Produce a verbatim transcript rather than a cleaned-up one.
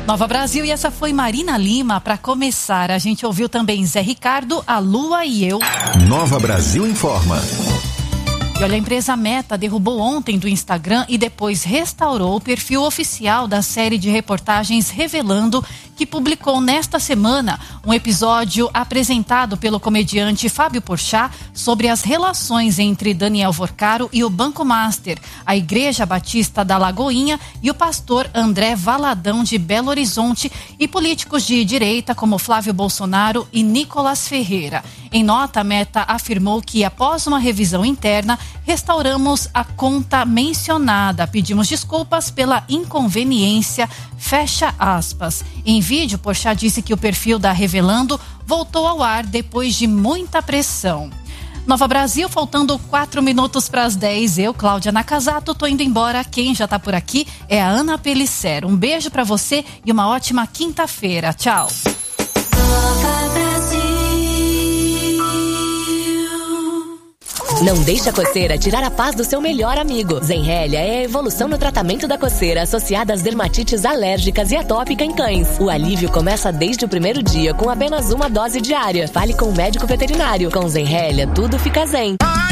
Nova Brasil, e essa foi Marina Lima. Para começar, a gente ouviu também Zé Ricardo, A Lua e Eu. Nova Brasil informa. E olha, a empresa Meta derrubou ontem do Instagram e depois restaurou o perfil oficial da série de reportagens Revelando, que publicou nesta semana um episódio apresentado pelo comediante Fábio Porchat sobre as relações entre Daniel Vorcaro e o Banco Master, a Igreja Batista da Lagoinha e o pastor André Valadão de Belo Horizonte e políticos de direita como Flávio Bolsonaro e Nicolas Ferreira. Em nota, a Meta afirmou que, após uma revisão interna, restauramos a conta mencionada. Pedimos desculpas pela inconveniência, fecha aspas. Em vídeo, Porchat disse que o perfil da Revelando voltou ao ar depois de muita pressão. Nova Brasil, faltando quatro minutos para as dez. Eu, Cláudia Nakazato, tô indo embora. Quem já tá por aqui é a Ana Pellicer. Um beijo para você e uma ótima quinta-feira. Tchau. Nova Brasil. Não deixe a coceira tirar a paz do seu melhor amigo. Zenrelia é a evolução no tratamento da coceira associada às dermatites alérgicas e atópica em cães. O alívio começa desde o primeiro dia com apenas uma dose diária. Fale com o médico veterinário. Com Zenrelia, tudo fica zen.